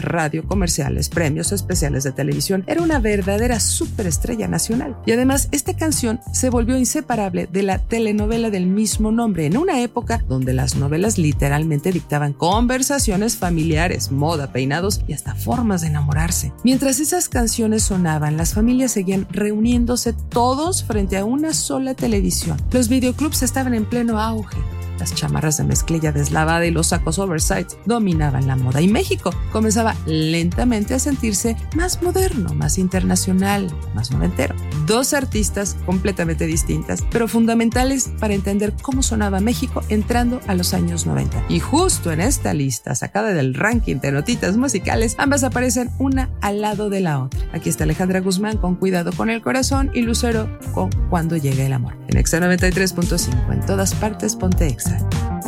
radio, comerciales, premios especiales de televisión. Era una verdadera superestrella nacional. Y además, esta canción se volvió inseparable de la telenovela del mismo nombre, en una época donde las novelas literalmente dictaban conversaciones familiares, moda, peinados y hasta formas de enamorarse. Mientras esas canciones sonaban, las familias seguían reuniéndose todos frente a una sola televisión. Los videoclubs estaban en pleno auge. Las chamarras de mezclilla deslavada y los sacos oversize dominaban la moda y México comenzaba lentamente a sentirse más moderno, más internacional, más noventero. Dos artistas completamente distintas, pero fundamentales para entender cómo sonaba México entrando a los años 90. Y justo en esta lista, sacada del ranking de notitas musicales, ambas aparecen una al lado de la otra. Aquí está Alejandra Guzmán con Cuidado con el Corazón y Lucero con Cuando Llegue el Amor. En Exa 93.5, en todas partes, ponte Exa.